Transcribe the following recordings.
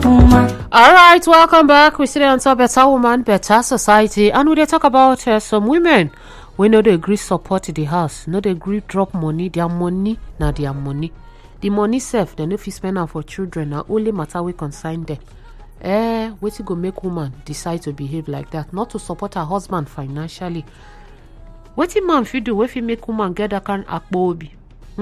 All right, welcome back. We still on top Better Woman, Better Society, and we dey talk about some women we know they agree support the house, no they agree drop money, their money, na their money. The money self, they no fit spend am for children, na only matter we consign them. Wetin go make woman decide to behave like that, not to support her husband financially? Wetin man fit do wey fit make woman get that kind akpobi?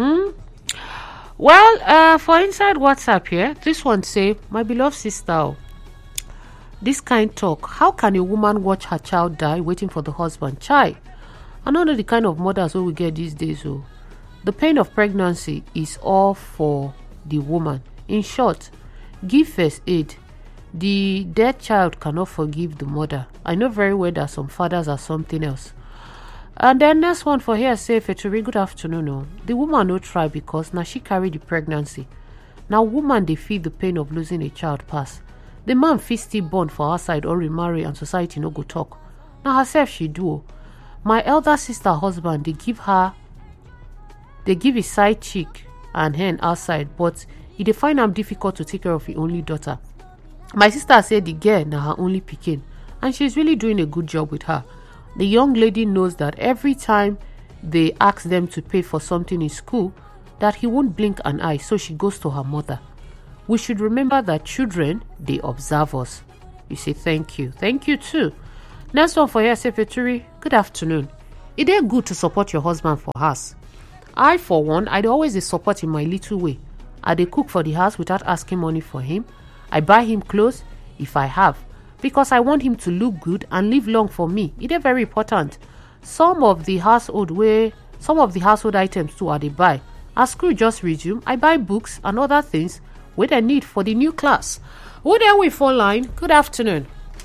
Well, for inside WhatsApp here, this one say, my beloved sister, this kind talk, how can a woman watch her child die waiting for the husband? Chai, I don't know the kind of mothers who we get these days. The pain of pregnancy is all for the woman. In short, give first aid. The dead child cannot forgive the mother. I know very well that some fathers are something else. And then next one for here say, Feturi, good afternoon. The woman no try because now she carry the pregnancy. Now woman they feel the pain of losing a child pass. The man fit still born for her side or remarry and society no go talk. Now herself she do. My elder sister husband they give his side chick and hen outside, but they find am difficult to take care of his only daughter. My sister said the girl na her only pikin, and she's really doing a good job with her. The young lady knows that every time they ask them to pay for something in school, that he won't blink an eye, so she goes to her mother. We should remember that children, they observe us. You say thank you. Thank you too. Next one for here, Secretary. Good afternoon. It is good to support your husband for house. I, for one, I'd always support in my little way. I dey cook for the house without asking money for him. I buy him clothes if I have, because I want him to look good and live long for me. It is very important. Some of the household items too I dey buy. As school just resume, I buy books and other things wey they need for the new class. Who there we phone line? Good afternoon.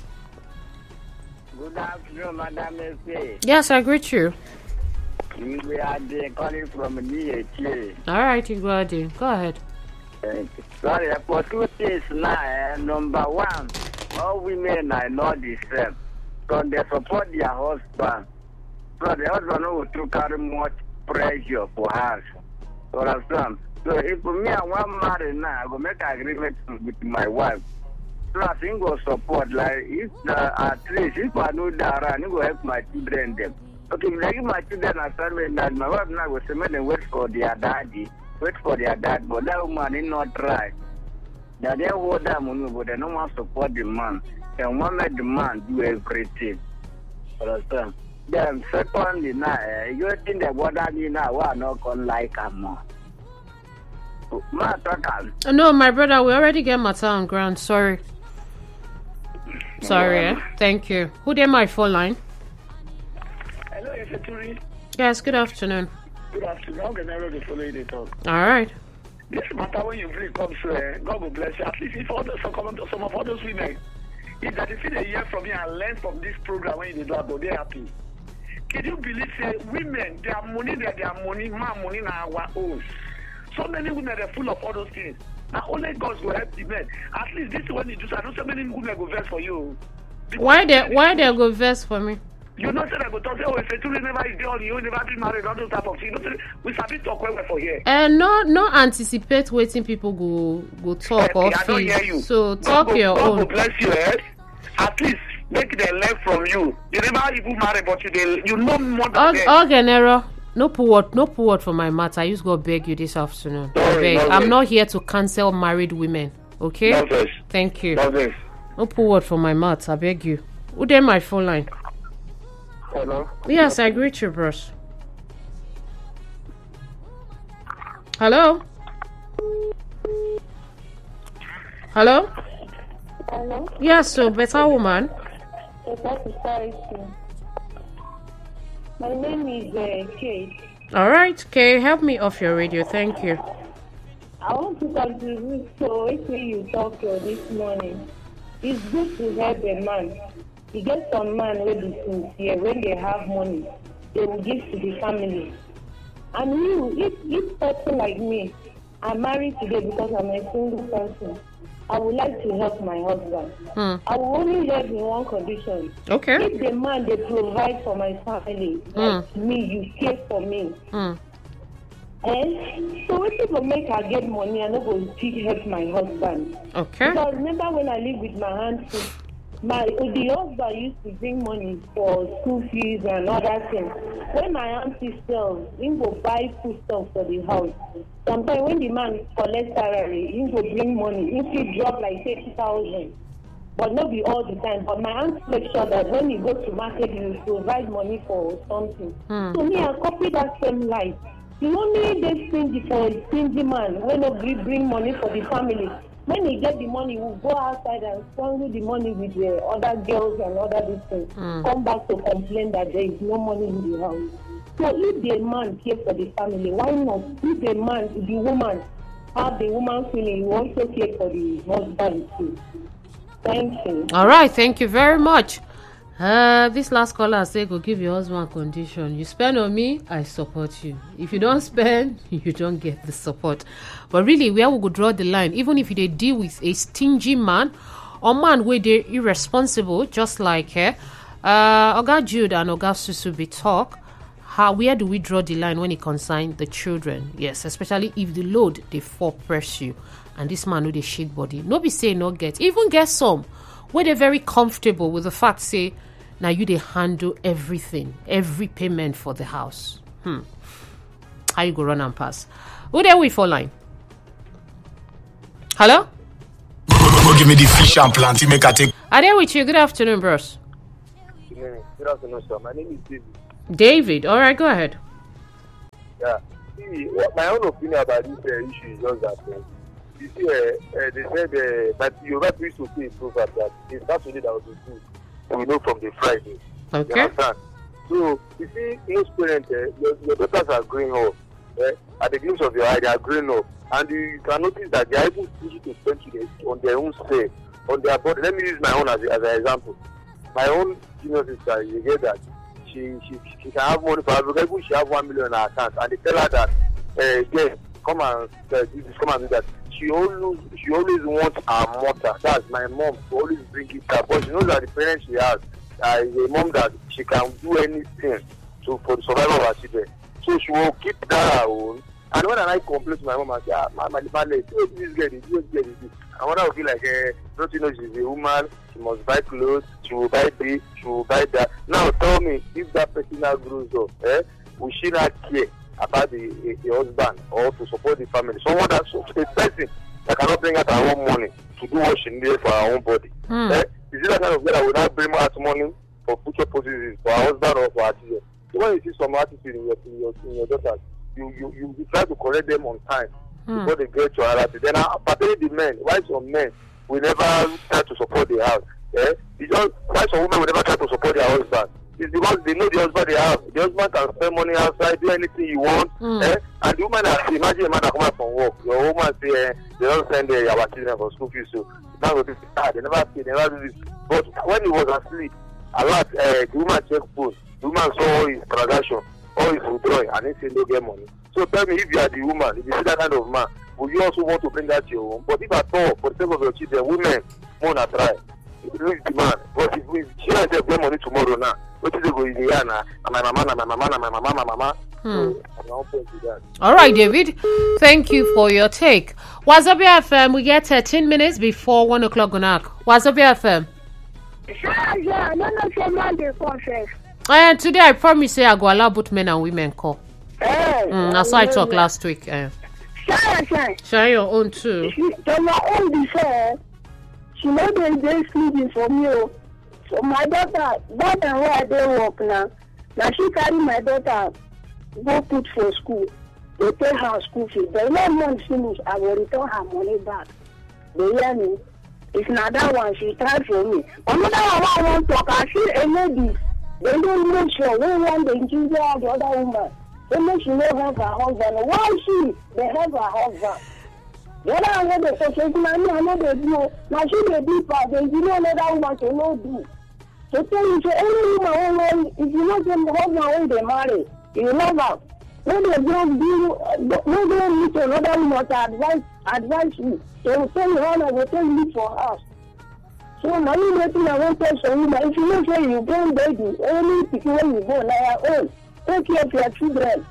Good afternoon, Madam S.A. Yes, I greet you. We are calling from DHA. All right, Igwadi. Go ahead. Sorry, for 2 things now. Number one, all women are not the same. So they support their husband. So the husband will to carry much pressure for her. So understand? So if me I want marry now, I go make agreement with my wife. So I think go support. Like if at least if I know that I go help my children them. Okay, if I give my children assignment that my wife now will say me wait for their daddy, but that woman did not try. That they hold that money, but they don't want to support the man. They want make the man do everything. Understand? Then secondly now, you think that what I mean now, we are not gonna like her more. No, my brother, we already get matter on ground. Sorry. Thank you. Who there my phone line? Hello, Efeturi. Yes, good afternoon. Good afternoon. How can I know the following talk? All right. This matter when you bring comes, God will bless you. At least if some of all those women, if that they see they hear from you and learn from this program when you do that, they're happy. Can you believe women, their money, man money now our own. So many women are full of all those things. Now only God will help the men. At least this is when you do. I know so many women go verse for you. Why they go verse for me? You know, say I go talk say, if a children never is there on you, never been married, all those type of things. You know, we sabi talk well for here. No anticipate waiting people go talk or I don't hear you. So talk your own. God bless you, At least make them learn from you. You never even married, but you know more than them. Okay, no put word for my mouth. I just go beg you this afternoon. I'm not here to cancel married women. Okay? Nonsense. Thank you. Nonsense. No put word for my mouth. I beg you. Who there my phone line? Hello? Yes, I greet you, bros. Hello? Hello? Hello? Yes, so Better Woman. Better Society. My name is Kay. All right, Kay, help me off your radio. Thank you. I want to contribute to what you talked this morning. It's good to help a man. You get some man who be sincere. When they have money, they will give to the family. And if person like me, I'm married today because I'm a single person, I would like to help my husband. I will only help in one condition. Okay. If the man they provide for my family, like me, you care for me. So when people make her get money, I no go still help my husband. Okay. Because remember when I live with my auntie, the husband used to bring money for school fees and other things. When my auntie sells, he go buy food stuff for the house. Sometimes when the man collect salary, he go bring money. He still drop like 30,000. But not be all the time. But my aunt make sure that when he goes to market, he will provide money for something. So me, I copy that same life. You only dey stingy for a stingy man when no bring money for the family. When he get the money, he will go outside and squander the money with the other girls and other things. Come back to complain that there is no money in the house. So if the man care for the family, why not? If the woman have the woman feeling, you also care for the husband too. Thank you. All right, thank you very much. This last caller say go give your husband condition. You spend on me, I support you. If you don't spend, you don't get the support. But really, where we go draw the line, even if they deal with a stingy man or man where they're irresponsible, just like her, Oga Jude and Oga Susu be talk. Where do we draw the line when it concerns the children? Yes, especially if the load they fall press you, and this man with a shake body. No be say no get, even get some where they're very comfortable with the fact say now you they handle everything, every payment for the house. How you go run and pass? Who there we for line? Hello? Go give me the fish and plant. Make I take. Are there with you? Good afternoon, bros. Good afternoon, sir. My name is David. David, all right, go ahead. Yeah. See, my own opinion about this issue is just that you see, they said that you have to say proverb that it's Saturday that will be good. We know from the Friday. Okay. You understand? So you see, most parents, your daughters are growing up. At the glimpse of your eye, they are growing up, and you can notice that they are able to spend on their own self, on their body. Let me use my own as an example. My own junior sister, you get that. She can have money for her. Even she have 1 million in her account, and they tell her that, again, come and do that. She always wants her mother. That's my mom. To always bring it up, but she knows that the parents she has is a mom that she can do anything for the survival of her children. So she will keep that her own. And when I complain to my mom, I say, my this girl is this. And when I will be like, don't you know she's a woman? She must buy clothes. She will buy this. She will buy that. Now tell me, if that person now grows up, will she not care about the husband or to support the family? Someone that's a person that cannot bring out her own money to do what she needs for her own body. Is it that kind of girl that will not bring out money for future purposes for her husband or for her children? So when you see some attitude in your daughters, you try to correct them on time before they get to her attitude. Then particularly the men, why some men will never try to support the house? Why some women will never try to support their husband? It's because they know the husband they have. The husband can spend money outside, do anything you want. And the woman has, imagine a man that come out from work. Your woman say they don't send our children for school fees, so now they never do this. But when he was asleep, the woman checked phone. The woman saw all his transaction, all his withdrawing, and he said no get money. So tell me, if you are the woman, if you see that kind of man, will you also want to bring that to your home? But if at all, for the sake of your children, women won't try. It is the man. But if she has get money tomorrow now, what is it going to be now? My mama. All right, David. Thank you for your take. Wazobia FM, we get 13 minutes before 1 o'clock on arc. Wazobia FM. Yeah, I don't know if someone they confess. And today I promise say I go allow both men and women call. That's why I talked last week. Share your own too. My own before. She know they sleeping for me. So my daughter where I dey work now. Now she carry my daughter go put for school. They pay her school fees. The 1 month finish, I will return her money back. They hear me. It's not that one she tried for me. Another one I want to talk. I see a lady. They don't make sure we want the interior of the other woman. They make sure they have her husband. Why they have her husband? The other one they say, I know they do. Now she they do part. They do another woman to no do. So tell you, any woman, if you know them husband when they marry, you love her. When they don't do, when they meet another woman to advise you, they will tell you how they will tell you for us. So now you making a one person woman. If you know say you born baby, only if you when you born, now your own. Take care of your children.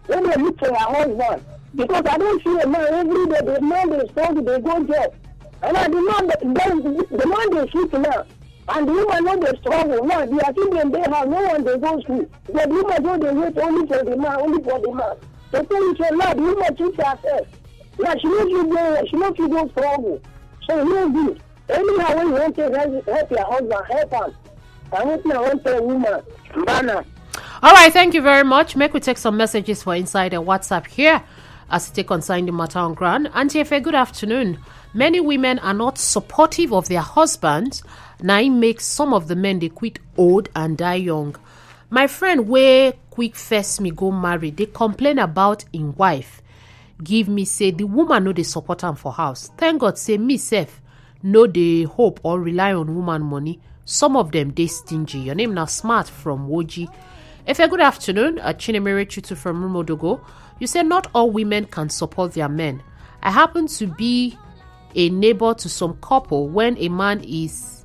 when they look for their husband. Because I don't see a man every day, the man they struggle, they go job. And now the man they sleep now. And the woman know they struggle. Now they are children they have, no one they go school. The woman know they wait only for the man, only for the man. So tell you say now the woman treats herself. Now she knows you go, she knows you go struggle. So you know good. Anyhow when you want to help your husband, help him. I want to woman. Banner. All right, thank you very much. Make we take some messages for inside the WhatsApp here as we take consign the matter on ground. Auntie Efe, good afternoon. Many women are not supportive of their husbands. Now it makes some of the men they quit old and die young. My friend where quick first me go marry, they complain about in wife. Give me say the woman know they support him for house. Thank God say me self no they hope or rely on woman money. Some of them they stingy. Your name now Smart from Woji. If a good afternoon, Chinemere Chutu from Rumodogo. You say not all women can support their men. I happen to be a neighbor to some couple when a man is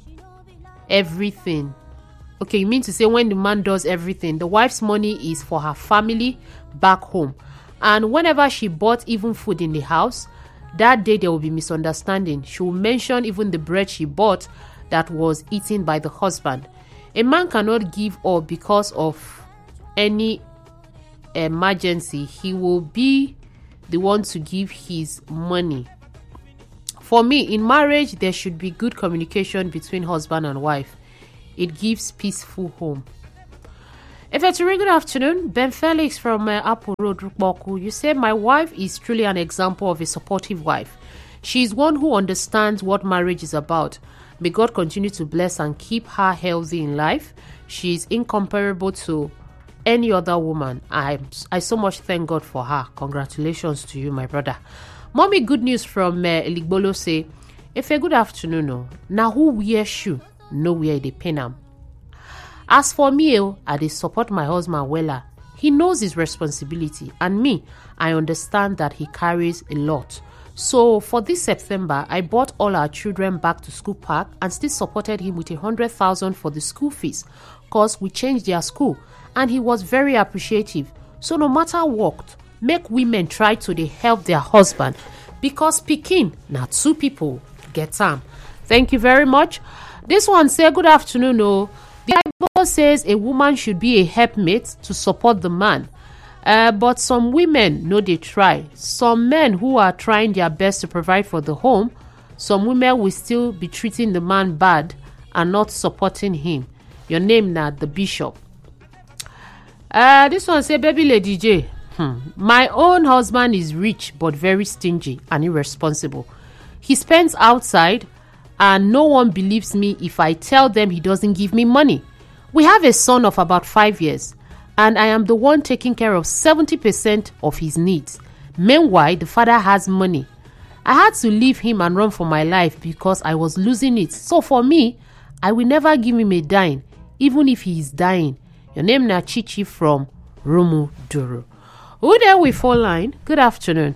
everything. Okay, you mean to say when the man does everything, the wife's money is for her family back home. And whenever she bought even food in the house, that day there will be misunderstanding. She will mention even the bread she bought that was eaten by the husband. A man cannot give up because of any emergency. He will be the one to give his money. For me, in marriage, there should be good communication between husband and wife. It gives peaceful home. If it's a really good afternoon, Ben Felix from Apple Road, Rukboku. You say, my wife is truly an example of a supportive wife. She is one who understands what marriage is about. May God continue to bless and keep her healthy in life. She is incomparable to any other woman. I so much thank God for her. Congratulations to you, my brother. Mommy, good news from Eligbolo say, if a good afternoon, now who wear shoe, no where they pin am. As for me, I dey support my husband wella. He knows his responsibility, and me, I understand that he carries a lot. So for this September, I bought all our children back to school park and still supported him with 100,000 for the school fees, cause we changed their school, and he was very appreciative. So no matter what, make women try to dey help their husband, because pikin na two people get am. Thank you very much. This one say good afternoon. The Bible says a woman should be a helpmate to support the man. But some women know they try. Some men who are trying their best to provide for the home, some women will still be treating the man bad and not supporting him. Your name now, the bishop. This one say, baby lady J. My own husband is rich but very stingy and irresponsible. He spends outside and no one believes me if I tell them he doesn't give me money. We have a son of about 5 years. And I am the one taking care of 70% of his needs. Meanwhile, the father has money. I had to leave him and run for my life because I was losing it. So for me, I will never give him a dime, even if he is dying. Your name na Chichi from Rumu Duru. Who there with phone line? Good afternoon.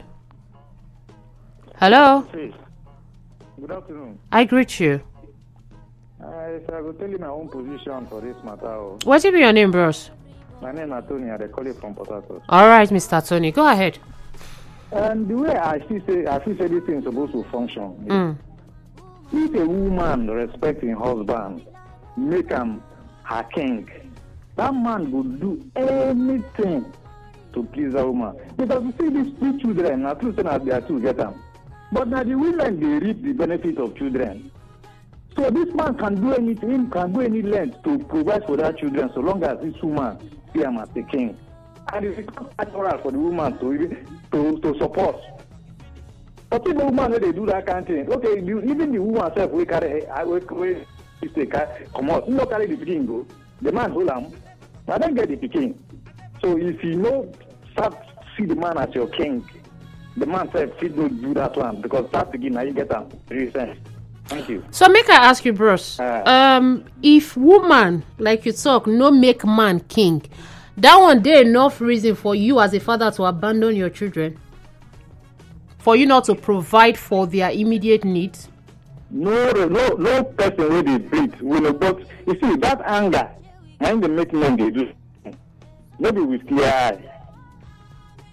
Hello. Good afternoon. I greet you. I will tell you my own position for this matter. What is your name, bros? My name is Tony. I call it from Port Harcourt. All right, Mr. Tony, go ahead. And the way I feel say this thing is supposed to function. If a woman respects her husband, make him her king, that man will do anything to please a woman. Because you see these two children, now two sons they are two get them. But now the women they reap the benefit of children. So this man can do anything, can do any length to provide for that children, so long as this woman see him as the king. And it becomes natural for the woman to support. But if the woman they do that kind of thing, okay, even the woman herself we carry come out, no carry the picking go. The man hold him, now then get the picking. So if you know see the man as your king, the man said fit not do that one because that begin now you get them very sense. Thank you. So make I ask you, bros. If woman, like you talk, no make man king, that one there enough reason for you as a father to abandon your children? For you not to provide for their immediate needs? No person where they breathe will but you see that anger and the make men they do. Maybe with clear eye.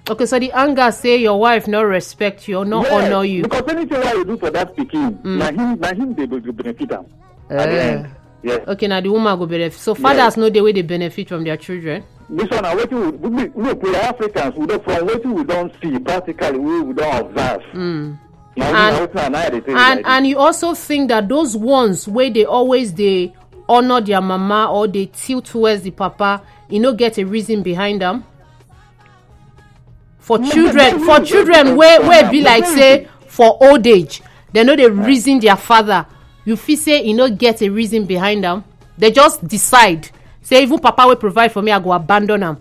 Okay, so the anger say your wife not respect you or not honor you. Because anything what you do for that speaking, now him they will benefit them. At the end. Yes. Okay, now the woman go benefit. So fathers know the way they benefit from their children. This one, look, we Africans, from what we don't see practically, we don't observe. And you also think that those ones where they always they honor their mama or they tilt towards the papa, you know, get a reason behind them. For children, where be like say for old age, they know the reason their father. You feel say you know get a reason behind them. They just decide. Say even papa will provide for me, I go abandon them.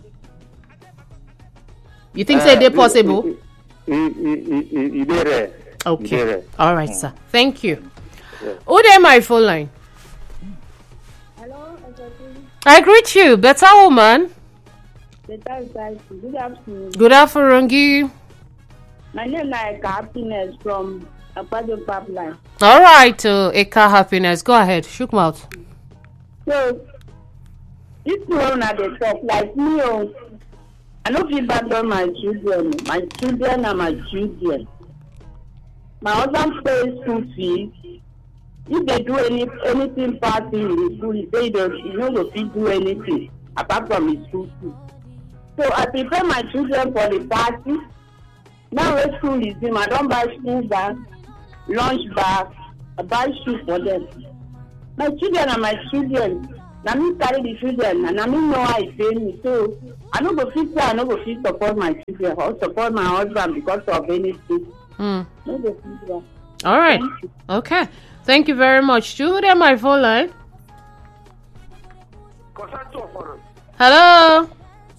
You think say they possible? Okay. All right, sir. Thank you. Who there my phone line? Hello, I greet you. Better woman. Good afternoon. Good afternoon. My name is Eka Happiness from Apado Pipeline. All right, Eka Happiness. Go ahead. Shook mouth. So, this one at the top, like me, I don't feel bad on my children. My children are my children. My husband pays school fees. If they do anything party in the school, he say he don't do anything apart from his school fees. So I prepare my children for the party. Now when school is in, I don't buy school bag, lunch bag, I buy shoes for them. My children are my children. Now me carry the children and I know how it pay me. So I don't go fit I don't go fit support my children or support my husband because of anything. All right. Okay. Thank you very much. Who there my phone line? Hello.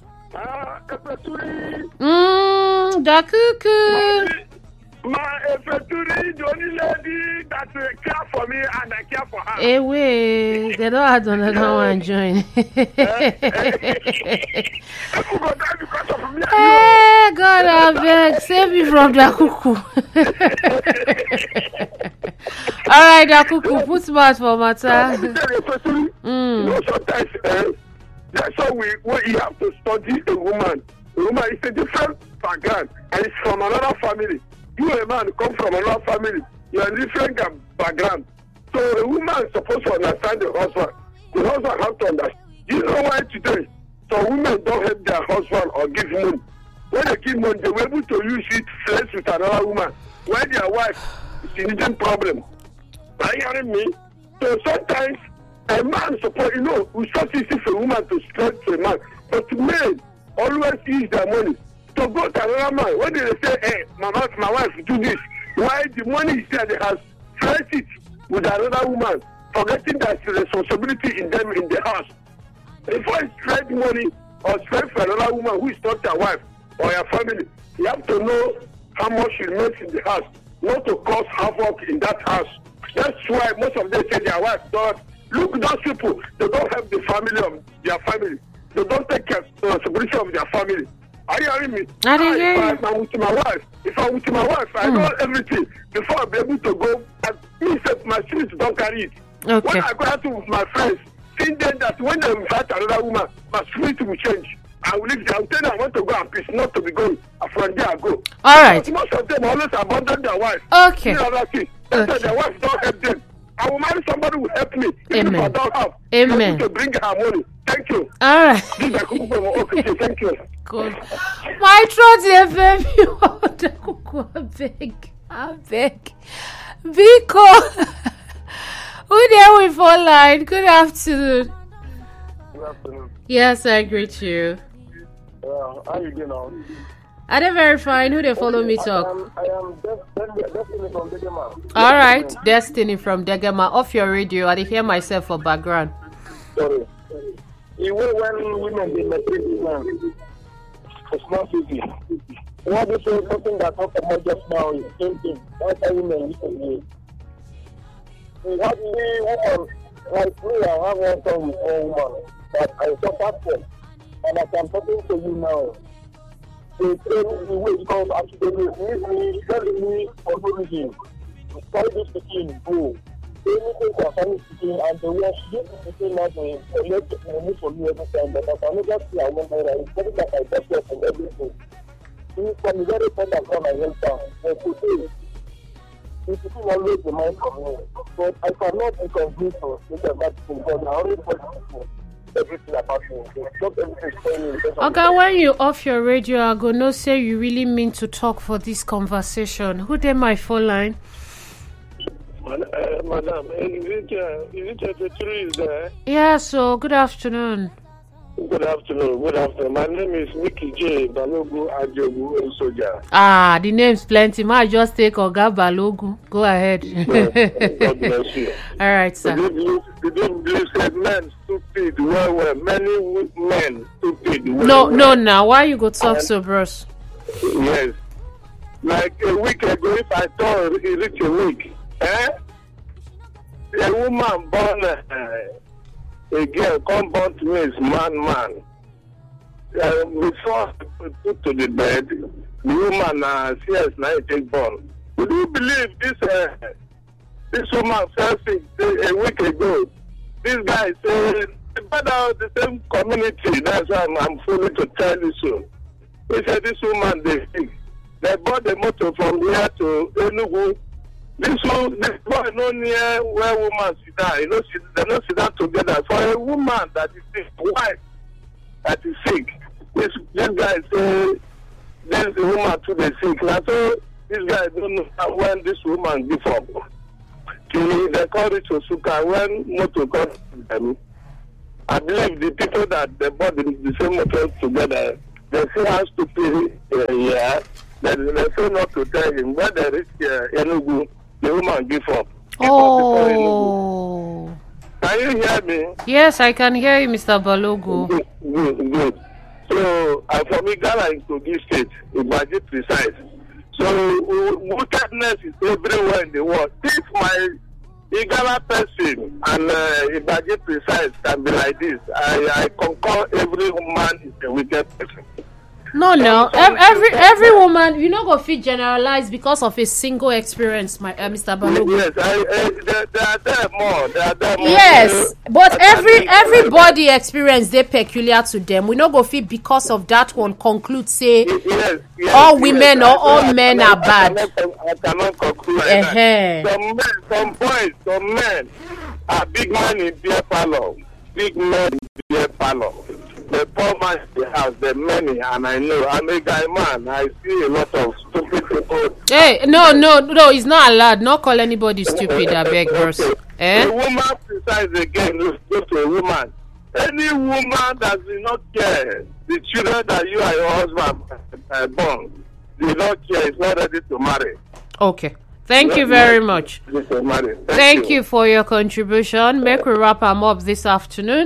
Dakuku. My Efeturi, the only lady that care for me and I care for her. Hey, wait. They don't have another one join. Hey, God, I beg. Save me from Dakuku. All right, Dakuku, put smart for matter. You know, sometimes that's how we have to study a woman. A woman is a different background and it's from another family. You a man come from another family. You are a different background. So a woman is supposed to understand the husband. The husband have to understand. You know why today? So women don't help their husband or give money. When they give money, they were able to use it flex with another woman. When their wife is in a problem. Are you hearing me? So sometimes a man support, you know, we so easy for a woman to stretch to a man. But men always use their money to go to another man. When they say, hey, my wife do this, why the money is there, they have stretched it with another woman, forgetting that the responsibility in them in the house. Before you spend money or spend for another woman who is not your wife or your family, you have to know how much you make in the house, not to cause havoc in that house. That's why most of them say their wife don't. Look, those people, they don't have the family of their family. They don't take responsibility of their family. Are you hearing me? If I'm with my wife, I know everything. Before I'll be able to go, my spirit don't carry it. Okay. When I go out with my friends, seeing them that when they invite another woman, my spirit will change. I will leave them. I'll tell them I want to go and peace, not to be going. From there I go. All right. Because most of them always abandon their wife. Okay. That's their wife don't help them. I will marry somebody who will help me. Even if I don't have. Amen. To bring her money. Thank you. All right. Okay, thank you. Good. My throat is very I beg. Biko. Who there with phone line? Good afternoon. Good afternoon. Yes, I greet you. How you doing now? Are they very fine? Who they follow me talk? I am Destiny from Degema. All right, Destiny from Degema. Off your radio. I hear myself for background. Sorry. Even when women they material Islam, it's not easy. What they say something that talk about just now is the same thing. That's how women used to do. What do they want? Like me, I have one son with one woman that I suffer from, and as I'm talking to you now, they tell me the way because actually they need me, telling me for no reason. Try this speaking, go. Anything concerning speaking, and the way she used to say now, they collect money for me every time, but as I never see a woman, it's better that I get her from everything. He can be very fond of my hometown. But today, he should always remind of me. But I cannot be convinced to think about it because I already told everything about me. Not everything is telling me. Okay, when you off your radio, I go no say you really mean to talk for this conversation. Who dey my phone line? Madam, is it true is there? Yeah, so good afternoon. Good afternoon. My name is Nikki J. Balogu Ajogu Soja. Ah, the name's plenty. Might just take Oga Balogu. Go ahead. God bless you. All right, sir. You said men stupid. Well, many men stupid. No. Now, why you go talk so, bros? Yes. Like a week ago, if I thought it reached a week, a woman born a girl come born to me is man. Before I put to the bed, the woman CS now take born. Would you believe this woman fell sick a week ago? This guy said, about the same community, that's why I'm fully to tell you so. He said this woman they sick. They bought the motor from here to Enugu. This boy no near where woman sit down. They don't sit down together. For a woman that is sick, wife that is sick, this guy say this woman too dey sick. Now so this guy don't know when this woman give up. They call it Osuka when motor comes to them. I believe the people that they bought the same motor together, they say has to pay yeah. They say not to tell him when they reach Enugu. The woman give up. Oh. Can you hear me? Yes, I can hear you, Mr. Balogu. Good. So, I'm from Igala in Kogi State, Ibaji precise. So, wickedness is everywhere in the world. If my Igala person and Ibaji precise can be like this, I concur every woman is a wicked person. No. Every woman, you know, go fit generalize because of a single experience, my Mr. Balogu. Yes, they are there more. Yes, but everybody experience they peculiar to them. We no go fit because of that one conclude say all women or all men are bad. I cannot conclude like that. Some men are big men in beer parlor. Big men in beer parlor. The poor man in the house, the many, and I know I'm a guy man. I see a lot of stupid people. Hey, no, it's not allowed. Not call anybody stupid. I beg, bros. A woman precise again. Go to a woman. Any woman that does not care the children that you and your husband born, do not care. Is not ready to marry. Okay. Thank you very much. Thank you for your contribution. Make we wrap them up this afternoon.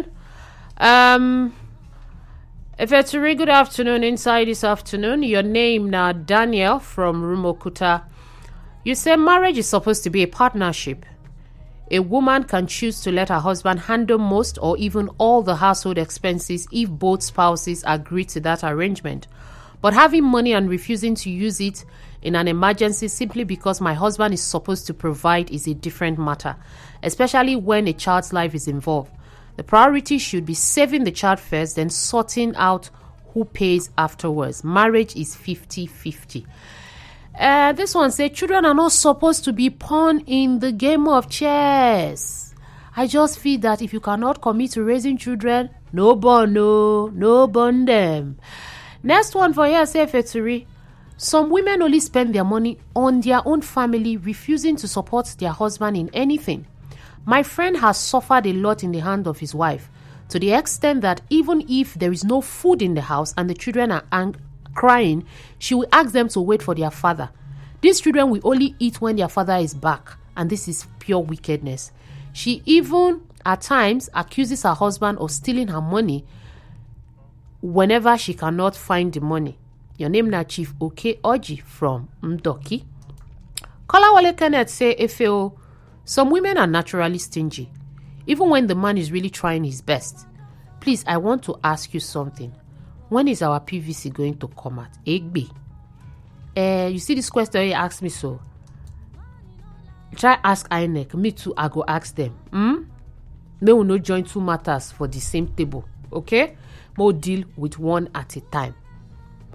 If it's a really good afternoon inside this afternoon, your name now Daniel from Rumokuta. You say marriage is supposed to be a partnership. A woman can choose to let her husband handle most or even all the household expenses if both spouses agree to that arrangement. But having money and refusing to use it in an emergency simply because my husband is supposed to provide is a different matter, especially when a child's life is involved. The priority should be saving the child first, then sorting out who pays afterwards. Marriage is 50-50. This one says, children are not supposed to be pawn in the game of chess. I just feel that if you cannot commit to raising children, no born them. Next one for here, say Feturi. Some women only spend their money on their own family, refusing to support their husband in anything. My friend has suffered a lot in the hand of his wife, to the extent that even if there is no food in the house and the children are crying, she will ask them to wait for their father. These children will only eat when their father is back, and this is pure wickedness. She even, at times, accuses her husband of stealing her money whenever she cannot find the money. Your name now Chief Oke Oji from Mdoki. Kolawole Kenneth say, Efeo, some women are naturally stingy, even when the man is really trying his best. Please, I want to ask you something. When is our PVC going to come out? Egbe. You see this question you asked me so. Try ask INEC. Me too, I go ask them. May we not join two matters for the same table. Okay? More deal with one at a time.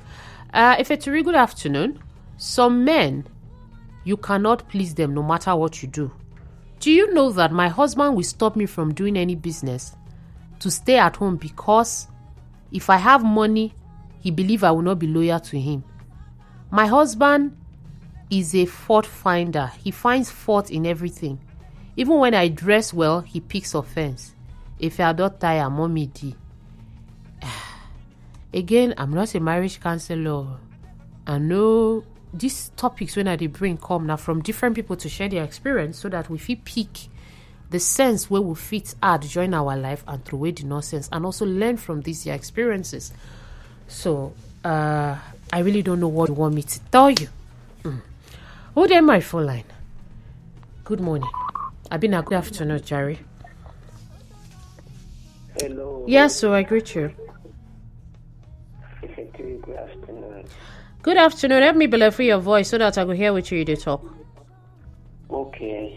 Ifeturi, good afternoon. Some men, you cannot please them no matter what you do. Do you know that my husband will stop me from doing any business to stay at home because if I have money, he believes I will not be loyal to him. My husband is a fault finder. He finds fault in everything. Even when I dress well, he picks offense. If I don't tire, mommy D. Again, I'm not a marriage counselor. I know these topics when I bring come now from different people to share their experience so that we feel pick the sense where we fit add join our life and throw away the nonsense and also learn from these their experiences. So I really don't know what you want me to tell you. Oh, there my phone line. Good morning. I've been a good afternoon, Jerry. Hello. Yes, so I greet you. Good afternoon. Good afternoon. Help me believe for your voice so that I will hear what you do talk. Okay.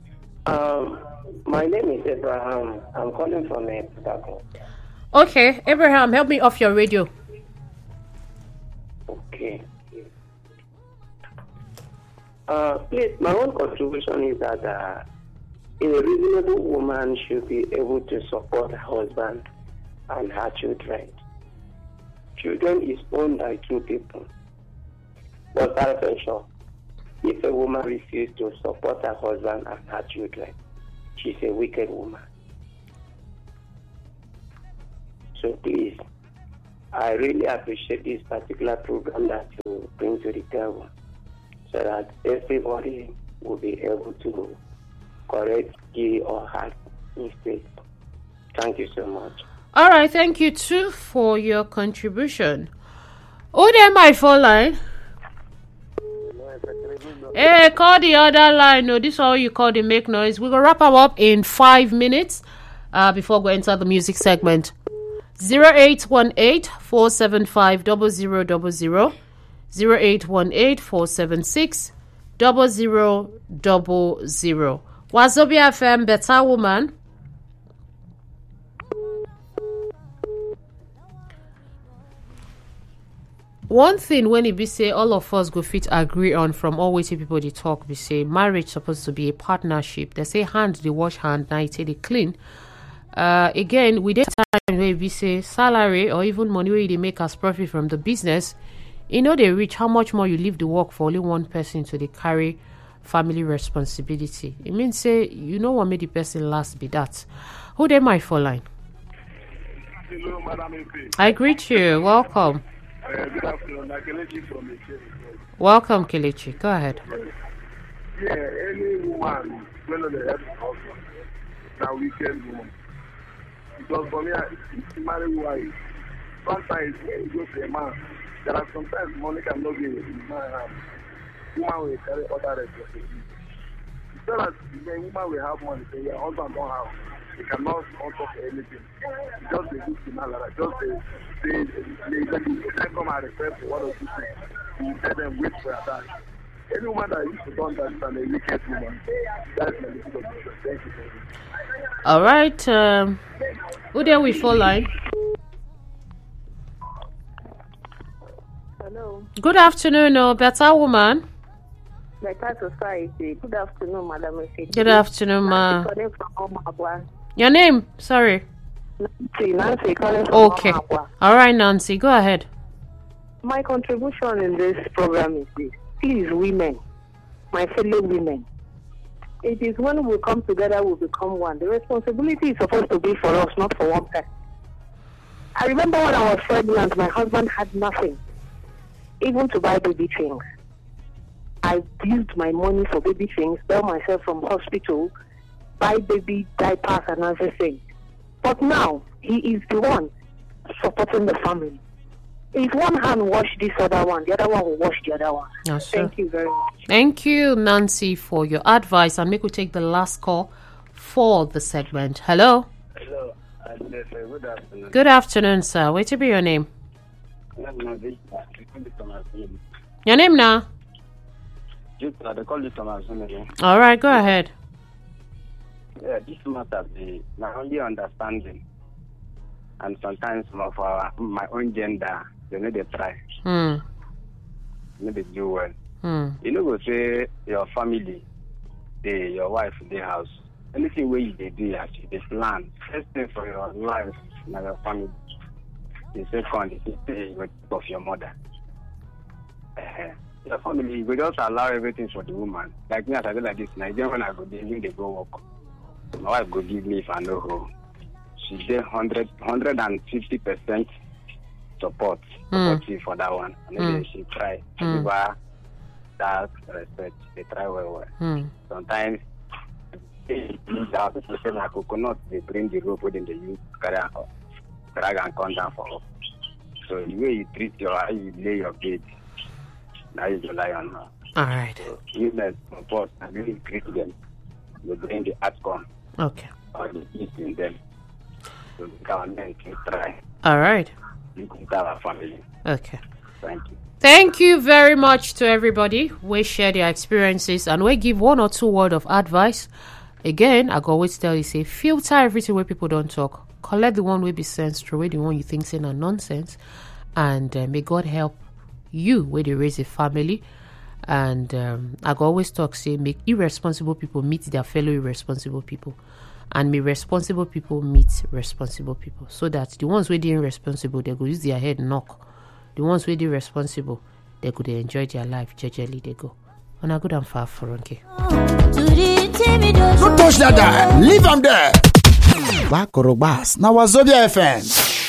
My name is Abraham. I'm calling from Port. Okay, Abraham, help me off your radio. Okay. Please, my own contribution is that a reasonable woman should be able to support her husband and her children. Children is owned by two people. But attention, if a woman refuses to support her husband and her children, she's a wicked woman. So please, I really appreciate this particular program that you bring to the table so that everybody will be able to correct he or her mistakes. Thank you so much. All right, thank you too for your contribution. Oh, there my phone line. Hey, call the other line. No, this is all you call the make noise. We're going to wrap up in 5 minutes before we enter the music segment. 0818-475-0000, 0818-476-0000. Wazobia FM, better woman. One thing when it be say all of us go fit agree on from all waiting people they talk be say marriage supposed to be a partnership. They say hand they wash hand, now they clean. Again, we did time where we say salary or even money where they make as profit from the business. You know they reach how much more you leave the work for only one person to they carry family responsibility. It means say you know what made the person last be that. Who they my phone line? Hello, Madam MP. I greet you. Welcome. Good afternoon. Kelechi from Echebe. Welcome, Kelechi. Go ahead. Yeah, any woman when they have a husband, now wicked woman. Because for me, it's married wife. Sometimes when you go to a man, there are sometimes money cannot be in my hand. Woman will carry other responsibilities. It's not that the woman will have money, so your husband don't have. He cannot answer for anything. Just a good signal, just they come and request for one or two things. You tell them wait for your time. Any woman that used to do that is a wicked woman. That's my little bit. Thank you very much. All right. Who there we phone line? Hello. Good afternoon, better woman. Better society. Good afternoon, Madam. Good afternoon, ma. Calling from Omagwa. Your name? Sorry. Nancy calling from Okay. Omagwa. All right, Nancy. Go ahead. My contribution in this program is this. Please, women, my fellow women, it is when we come together we become one. The responsibility is supposed to be for us, not for one person. I remember when I was pregnant, my husband had nothing, even to buy baby things. I used my money for baby things, bail myself from hospital, buy baby diapers and everything. But now, he is the one supporting the family. If one hand wash this other one, the other one will wash the other one. Yes, Thank you very much. Thank you, Nancy, for your advice. And make we take the last call for the segment. Hello. Hello. Good afternoon. Good afternoon, sir. Wait to be your name. Your name now? They call you Thomas. All right, go ahead. Yeah, this matter is my only understanding. And sometimes my own gender, they know they try. maybe do well. You know, go say your family, your wife, their house. Anything where you do, actually, they plan. First thing for your life, and your family. The second is the of your mother. Your family, we just allow everything for the woman. Like me, as I do like this, Nigerian when I go there, when they go work, my wife go give me if I know her. She did 150% support for that one. And then she try to give her that respect. They try well. Sometimes they say like coconut, they bring the rope within the use, drag and come down for her. So the way you treat how you lay your bed, now you rely on her. All right. So you let support and really treat them. You bring the outcome. Okay. Or the peace in them. So the government can try. All right. You can tell our family. Okay. Thank you. Thank you very much to everybody. We share their experiences and we give 1 or 2 words of advice. Again, I go always tell you, say, filter everything where people don't talk. Collect the one will be sense, throw away the one you think saying a nonsense. And may God help you where they raise a family. And I go always talk, say, make irresponsible people meet their fellow irresponsible people. And may responsible people meet responsible people. So that the ones where they're irresponsible, they go use their head knock. The ones where they're responsible, they could enjoy their life. Jejely they go. And I go down far for Ronke. Don't touch that dial. Leave them there. Back or bass. Now Wazobia FM.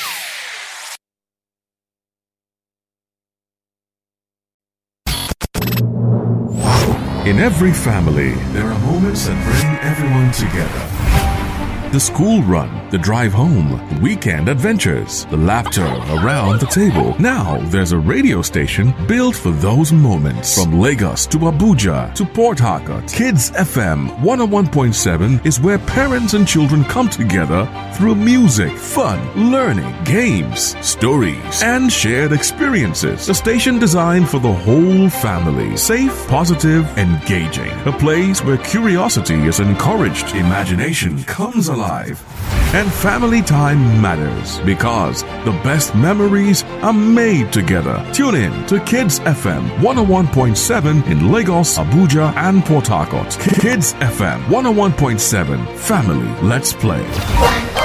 In every family, there are moments that bring everyone together. The school run, the drive home, weekend adventures, the laughter around the table. Now there's a radio station built for those moments. From Lagos to Abuja to Port Harcourt, Kids FM 101.7 is where parents and children come together through music, fun, learning, games, stories, and shared experiences. A station designed for the whole family. Safe, positive, engaging. A place where curiosity is encouraged, imagination comes alive. And family time matters because the best memories are made together. Tune in to Kids FM 101.7 in Lagos, Abuja, and Port Harcourt. Kids FM 101.7. Family, let's play.